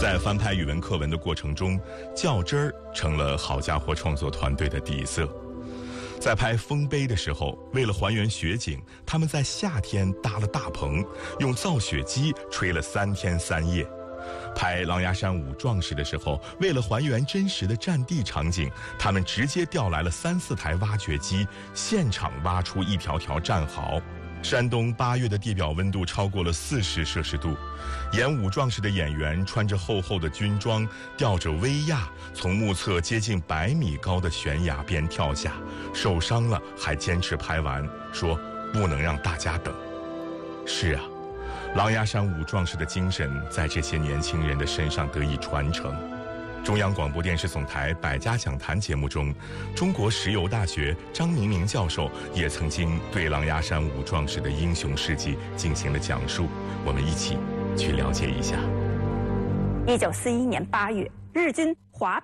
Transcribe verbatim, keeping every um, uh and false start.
在翻拍语文课文的过程中，较真儿成了好家伙创作团队的底色。在拍《丰碑》的时候，为了还原雪景，他们在夏天搭了大棚，用造雪机吹了三天三夜。拍《狼牙山五壮士》的时候，为了还原真实的战地场景，他们直接调来了三四台挖掘机，现场挖出一条条战壕。山东八月的地表温度超过了四十摄氏度，演武壮士的演员穿着厚厚的军装，吊着威亚，从目测接近百米高的悬崖边跳下，受伤了还坚持拍完，说不能让大家等。是啊，狼牙山五壮士的精神在这些年轻人的身上得以传承。中央广播电视总台百家讲坛节目中，中国石油大学张明明教授也曾经对狼牙山五壮士的英雄事迹进行了讲述，我们一起去了解一下。 一九四一年八月，日军